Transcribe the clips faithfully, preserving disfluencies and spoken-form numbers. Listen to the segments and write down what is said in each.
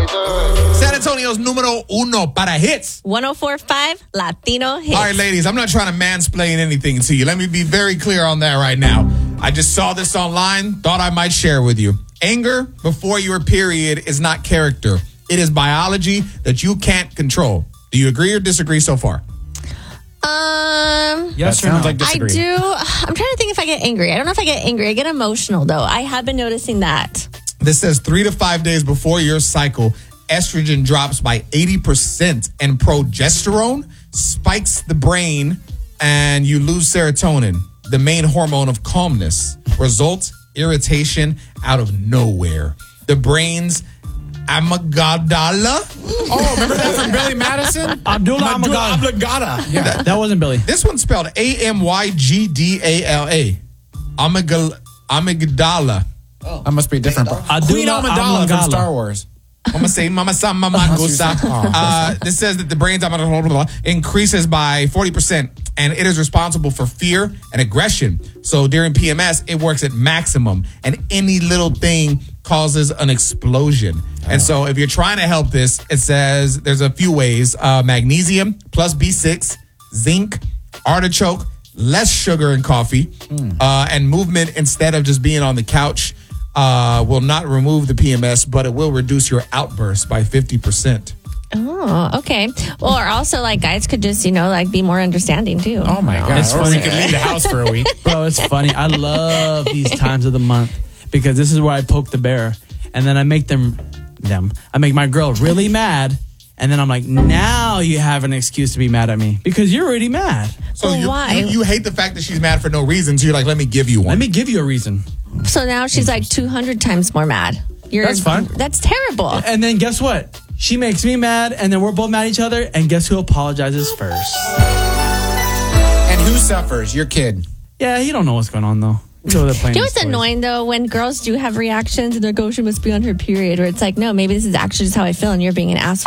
San Antonio's numero uno para hits. one oh four point five Latino Hits. All right, ladies, I'm not trying to mansplain anything to you. Let me be very clear on that right now. I just saw this online, thought I might share with you. Anger before your period is not character. It is biology that you can't control. Do you agree or disagree so far? Um, Yes, That sounds or no? like I disagree. do. I'm trying to think if I get angry. I don't know if I get angry. I get emotional, though. I have been noticing that. This says three to five days before your cycle, estrogen drops by eighty percent and progesterone spikes the brain and you lose serotonin, the main hormone of calmness. Result, irritation out of nowhere. The brain's amygdala. Oh, remember that from Billy Madison? Abdullah Amagala. Amagala. Yeah. That, that wasn't Billy. This one's spelled A M Y G D A L A. Amygal- amygdala. That must be a different. Queen Abdullah Amidala from Amagala. Star Wars. Mama say, Mama sa, Mama gusa. Uh, this says that the brain's increases by forty percent and it is responsible for fear and aggression. So during P M S, it works at maximum and any little thing causes an explosion. And so if you're trying to help this, it says there's a few ways. Uh, magnesium plus B six, zinc, artichoke, less sugar in coffee, mm. uh, and movement instead of just being on the couch. Uh, will not remove the P M S, but it will reduce your outbursts by fifty percent. Oh, okay. Well, or also, like, guys could just, you know, like, be more understanding, too. Oh, my God. It's Or funny. we could leave the house for a week. Bro, it's funny. I love these times of the month because this is where I poke the bear and then I make them, them, I make my girl really mad. And then I'm like, now you have an excuse to be mad at me because you're already mad. So Well, you, why? you you hate the fact that she's mad for no reason. So you're like, let me give you one. Let me give you a reason. So now she's, like, two hundred times more mad. You're, That's fine. That's terrible. And then guess what? She makes me mad and then we're both mad at each other. And guess who apologizes first? And who suffers? Your kid. Yeah, he don't know what's going on though. He's over there playing You know his what's toys. annoying, though, when girls do have reactions and they're like, oh, she must be on her period, where it's like, no, maybe this is actually just how I feel and you're being an ass.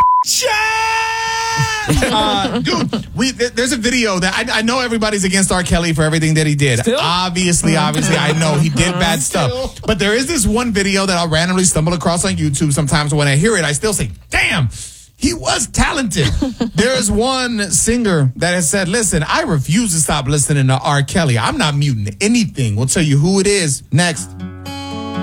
uh, dude, we th- there's a video that I, I know everybody's against R. Kelly for everything that he did. Still? Obviously, obviously, I know he did bad stuff. But there is this one video that I'll randomly stumble across on YouTube sometimes. When I hear it, I still say, damn, he was talented. There is one singer that has said, listen, I refuse to stop listening to R. Kelly. I'm not muting anything. We'll tell you who it is next.